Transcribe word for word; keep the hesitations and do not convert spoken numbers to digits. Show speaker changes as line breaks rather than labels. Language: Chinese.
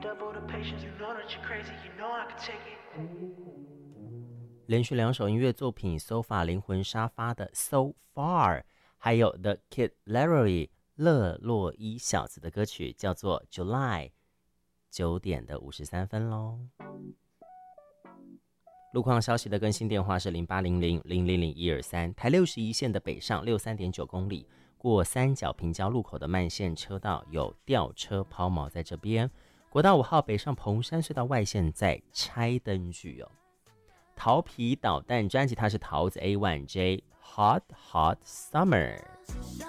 连续两首音乐作品 So Far 灵魂沙发的 So Far， 还有 The Kid Laroi 勒洛伊小子的歌曲叫做 July。 九点的五十三分咯。路况消息的更新电话是零八零零零零零一二三，台六十一线的北上六三点九公里，过三角平交路口的慢线车道有吊车抛锚在这边。国道五号北上彭山隧道外线在拆灯具哦。桃皮导弹专辑，它是桃子 A 一 J Hot Hot Summer。